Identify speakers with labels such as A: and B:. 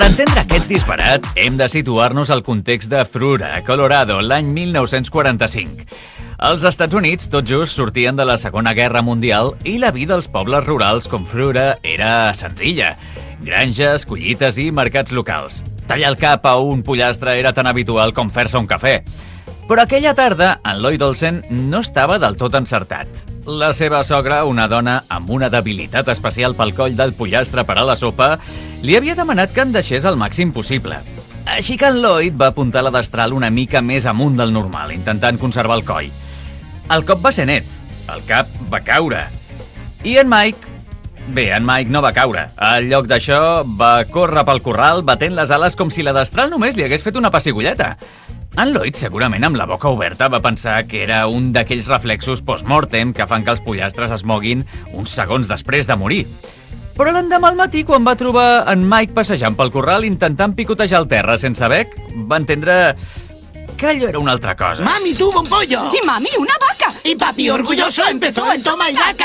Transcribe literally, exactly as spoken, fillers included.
A: Per entendre aquest disparat, hem de situar-nos al context de Frura, Colorado, l'any mil nou-cents quaranta-cinc. Els Estats Units tot just sortien de la Segona Guerra Mundial i la vida als pobles rurals com Frura era senzilla. Granges, collites i mercats locals. Tallar el cap a un pollastre era tan habitual com fer-se un cafè. Però aquella tarda, en Lloyd Olsen no estava del tot encertat. La seva sogra, una dona amb una debilitat especial pel coll del pollastre per a la sopa, li havia demanat que en deixés el màxim possible. Així que en Lloyd va apuntar la destral una mica més amunt del normal, intentant conservar el coll. El cop va ser net, el cap va caure. I en Mike... Bé, en Mike no va caure. Al lloc d'això, va córrer pel corral batent les ales com si la destral només li hagués fet una pessigoleta. En Lloyd, segurament amb la boca oberta, va pensar que era un d'aquells reflexos post-mortem que fan que els pollastres es moguin uns segons després de morir. Però l'endemà al matí, quan va trobar en Mike passejant pel corral intentant picotejar el terra sense bec, va entendre que allò era una altra cosa.
B: Mami tuvo un pollo.
C: Y mami una vaca.
B: Y papi orgulloso empezó el toma y daca.